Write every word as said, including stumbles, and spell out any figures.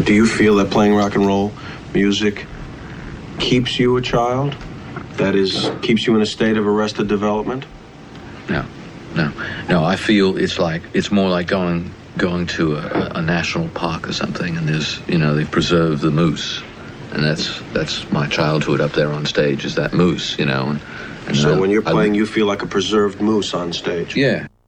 But do you feel that playing rock and roll music keeps you a child? That is, keeps you in a state of arrested development? No, no, no. I feel it's like it's more like going going to a, a national park or something, and there's you know they preserve the moose, and that's that's my childhood up there on stage is that moose, you know. And, and so I, when you're I, playing, you feel like a preserved moose on stage. Yeah.